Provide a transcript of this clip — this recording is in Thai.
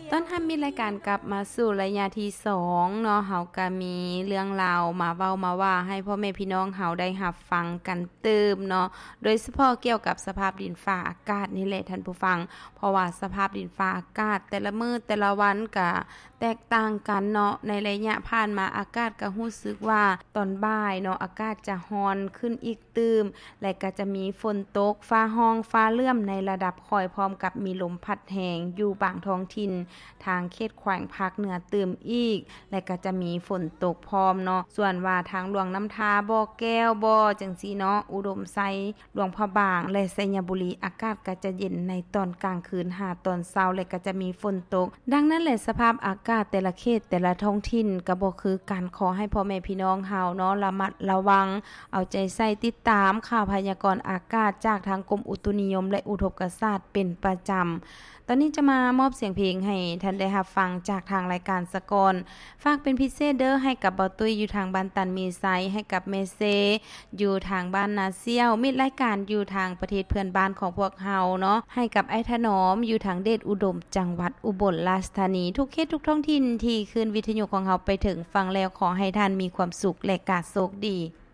ต้อนรับมีรายการกลับมาสู่ระยะที่2เนาะเฮาก็มีเรื่องราวมาเว้ามาว่าให้พ่อแม่พี่น้องเฮาได้รับฟังกันเติมเนาะโดยเฉพาะเกี่ยวกับสภาพดินฟ้าอากาศนี่แหละท่านผู้ฟังเพราะว่าสภาพดินฟ้าอากาศแต่ละมื้อแต่ละวันก็แตกต่างกันเนาะในระยะผ่านมาอากาศก็รู้สึกว่าตอนบ่ายเนาะอากาศจะร้อนขึ้นอีกตืมและก็จะมีฝนตกฟ้าร้องฟ้าเลื่อมในระดับค่อยพร้อมกับมีลมพัดแรงอยู่บางท้องถิ่นทางเขตแขวงภาคเหนือตืมอีกและก็จะมีฝนตกพร้อมเนาะส่วนว่าทางหลวงน้ำทาบ่อแก้วบ่จังซี่เนาะอุดมไซหลวงพระบางและไสยบุรีอากาศก็จะเย็นในตอนกลางคืนหาตอนเช้าและก็จะมีฝนตกดังนั้นแหละสภาพอากาศแต่ละเขตแต่ละท้องถิ่นก็บ่คือกันขอให้พ่อแม่พี่น้องเฮาเนาะระมัดระวังเอาใจใส่ติดตามข่าวพยากรณ์อากาศจากทางกรมอุตุนิยมและอุทกศาสตร์เป็นประจำตอนนี้จะมามอบเสียงเพลงให้ท่านได้รับฟังจากทางรายการสกอนฝากเป็นพิเศษเด้อให้กับเบาตุ้ยอยู่ทางบ้านตันมีไซให้กับเมเซอยู่ทางบ้านนาเซียวมิตรรายการอยู่ทางประเทศเพื่อนบ้านของพวกเฮาเนาะให้กับไอ้ถนอมอยู่ทางเดชอุดมจังหวัดอุบลราชธานีทุกเขตทุกท้องถิ่นที่คืนวิทยุของเฮาไปถึงฟังแล้วขอให้ท่านมีความสุขและกาโชคดี